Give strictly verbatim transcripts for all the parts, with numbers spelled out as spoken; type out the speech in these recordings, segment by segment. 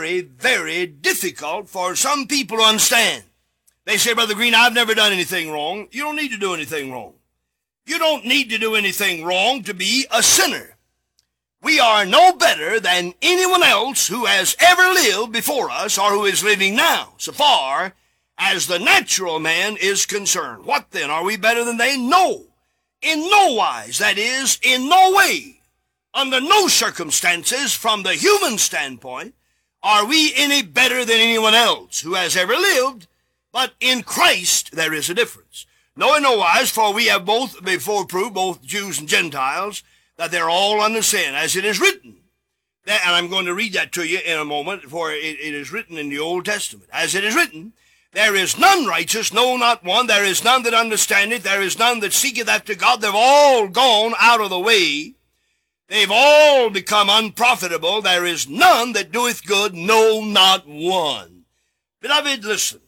very, very difficult for some people to understand. They say, Brother Green, I've never done anything wrong. You don't need to do anything wrong. You don't need to do anything wrong to be a sinner. We are no better than anyone else who has ever lived before us or who is living now, so far as the natural man is concerned. What then? Are we better than they? No. In no wise, that is, in no way, under no circumstances, from the human standpoint, are we any better than anyone else who has ever lived, but in Christ there is a difference. No, in no wise, for we have both before proved, both Jews and Gentiles, that they're all under sin, as it is written. That, and I'm going to read that to you in a moment, for it, it is written in the Old Testament. As it is written, there is none righteous, no, not one. There is none that understandeth. There is none that seeketh after God. They've all gone out of the way. They've all become unprofitable. There is none that doeth good, no, not one. Beloved, listen.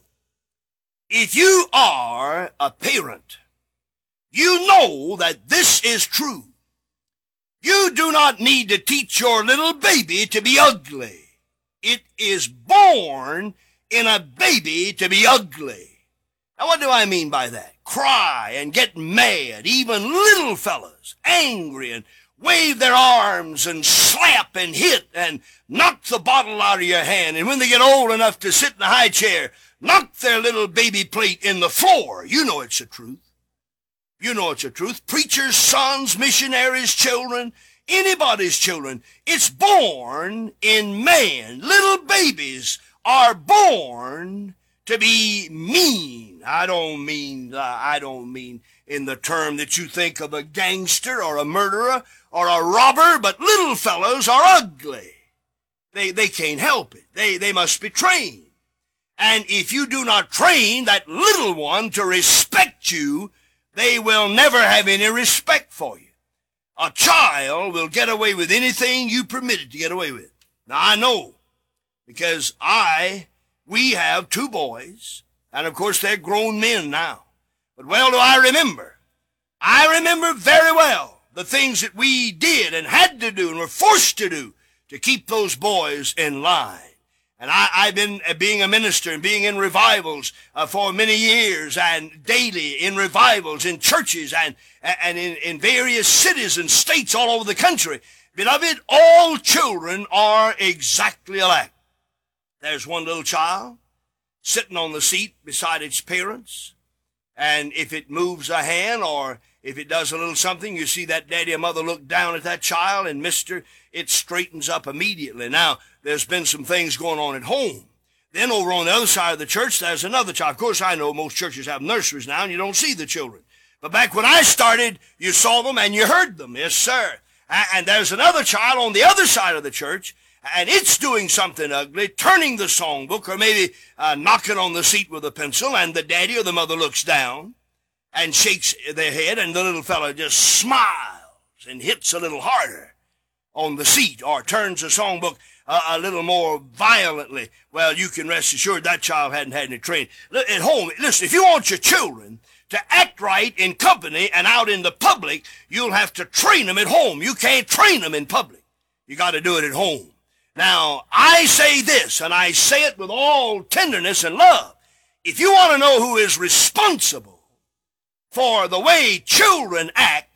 If you are a parent, you know that this is true. You do not need to teach your little baby to be ugly. It is born in a baby to be ugly. Now, what do I mean by that? Cry and get mad, even little fellas, angry, and wave their arms and slap and hit and knock the bottle out of your hand. And when they get old enough to sit in a high chair, knock their little baby plate in the floor. You know it's the truth. You know it's the truth. Preachers' sons, missionaries' children, anybody's children. It's born in man. Little babies are born to be mean. I don't mean, uh, I don't mean in the term that you think of a gangster or a murderer or a robber, but little fellows are ugly. They, they can't help it. They, they must be trained. And if you do not train that little one to respect you, they will never have any respect for you. A child will get away with anything you permit it to get away with. Now, I know, because I, we have two boys, and of course they're grown men now. But well do I remember. I remember very well the things that we did and had to do and were forced to do to keep those boys in line. And I, I've been uh, being a minister and being in revivals uh, for many years, and daily in revivals in churches and, and in, in various cities and states all over the country. Beloved, all children are exactly alike. There's one little child sitting on the seat beside its parents, and if it moves a hand or if it does a little something, you see that daddy or mother look down at that child, and mister, it straightens up immediately. Now, there's been some things going on at home. Then over on the other side of the church, there's another child. Of course, I know most churches have nurseries now, and you don't see the children. But back when I started, you saw them and you heard them. Yes, sir. And there's another child on the other side of the church, and it's doing something ugly, turning the songbook or maybe uh, knocking on the seat with a pencil, and the daddy or the mother looks down and shakes their head, and the little fellow just smiles and hits a little harder on the seat or turns the songbook uh, a little more violently. Well, you can rest assured that child hadn't had any training. At home, listen, if you want your children to act right in company and out in the public, you'll have to train them at home. You can't train them in public. You got to do it at home. Now, I say this, and I say it with all tenderness and love. If you want to know who is responsible for the way children act,